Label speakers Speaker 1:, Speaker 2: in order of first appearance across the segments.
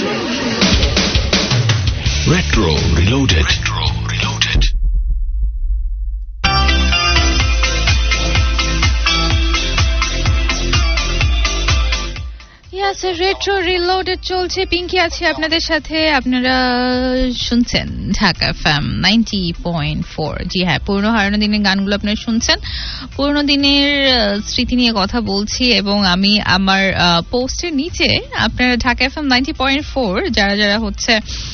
Speaker 1: Retro Reloaded.
Speaker 2: Retro reloaded চলছে, পিঙ্কি আছে আপনাদের সাথে। আপনারা শুনছেন ঢাকা এফএম 90.4। জি হ্যাঁ, পুরনো হারানো দিনের গানগুলো আপনারা শুনছেন। পুরনো দিনের স্মৃতি নিয়ে কথা বলছি এবং আমি আমার পোস্টের নিচে আপনারা ঢাকা এফএম 90.4 যারা যারা হচ্ছে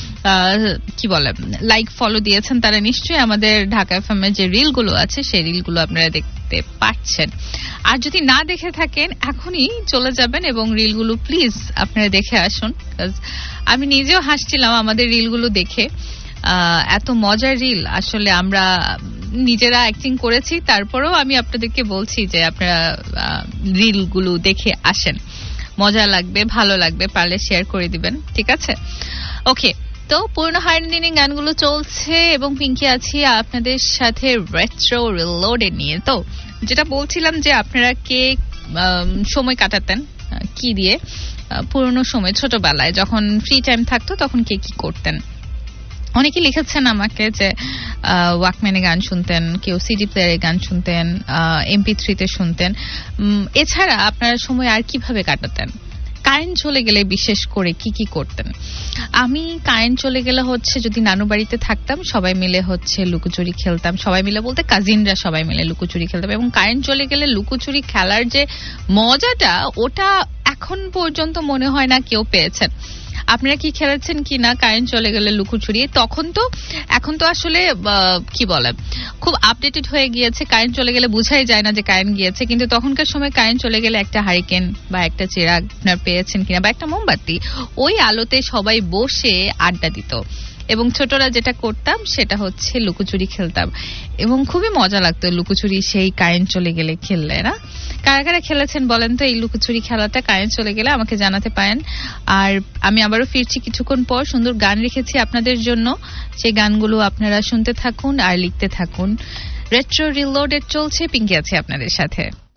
Speaker 2: কি বলে লাইক ফলো দিয়েছেন তারা নিশ্চয়ই আমাদের ঢাকা এফএম এর যে রিলগুলো আছে সেই রিলগুলো আপনারা দেখতে পাচ্ছেন। আর যদি না দেখে থাকেন এখনই চলে যাবেন এবং রিলগুলো প্লিজ আপনারা দেখে আসুন। আমি নিজেও হাসছিলাম আমাদের রিলগুলো দেখে। এত মজার রিল আসলে আমরা নিজেরা অ্যাক্টিং করেছি, তারপরেও আমি আপনাদেরকে বলছি যে আপনারা রিলগুলো দেখে আসেন, মজা লাগবে, ভালো লাগবে, পারলে শেয়ার করে দিবেন, ঠিক আছে? ওকে, তো পুরনো হারানো দিনের গানগুলো চলছে এবং পিঙ্কি আছি আপনাদের সাথে রেট্রো রিলোডেড নিয়ে। তো যেটা বলছিলাম যে আপনারা কে সময় কাটাতেন কি দিয়ে পুরনো সময়, ছোটবেলায় যখন ফ্রি টাইম থাকতো তখন কে কি করতেন। অনেকে লিখেছেন আমাকে যে ওয়াকম্যানে গান শুনতেন, কেউ সিডি প্লেয়ারে গান শুনতেন, MP3-তে শুনতেন। এছাড়া আপনারা সময় আর কিভাবে কাটাতেন? কারেন্ট চলে গেলে বিশেষ করে কি কি করতেন? আমি কারেন্ট চলে গেলে হচ্ছে যদি নানু বাড়িতে থাকতাম সবাই মিলে হচ্ছে লুকোচুরি খেলতাম। সবাই মিলে বলতে কাজিনরা সবাই মিলে লুকোচুরি খেলতাম এবং কারেন্ট চলে গেলে লুকোচুরি খেলার যে মজাটা ওটা এখন পর্যন্ত মনে হয় না কেউ পেয়েছেন। আপনারা কি খেলেছেন কি না কারেন্ট চলে গেলে লুকোচুরি? এখন তো আসলে কি বলে খুব আপডেটেড হয়ে গিয়েছে, কারেন্ট চলে গেলে বোঝাই যায় না যে কারেন্ট গিয়েছে। কিন্তু তখনকার সময় কারেন্ট চলে গেলে একটা হারিকেন বা একটা চিরাগ আপনার পেয়েছেন কিনা বা একটা মোমবাতি, ওই আলোতে সবাই বসে আড্ডা দিত এবং ছোটরা যেটা করতাম সেটা হচ্ছে লুকোচুরি খেলতাম এবং খুবই মজা লাগতো লুকোচুরি সেই কারেন্ট চলে গেলে খেললে। না, কারা কারা খেলেছেন বলেন তো এই লুকোচুরি খেলাটা কারেন্ট চলে গেলে? আমাকে জানাতে পারেন। আর আমি আবারও ফিরছি কিছুক্ষণ পর, সুন্দর গান রেখেছি আপনাদের জন্য, সেই গানগুলো আপনারা শুনতে থাকুন আর লিখতে থাকুন। রেট্রো রিলোডেড চলছে, পিঙ্কি আছে আপনাদের সাথে।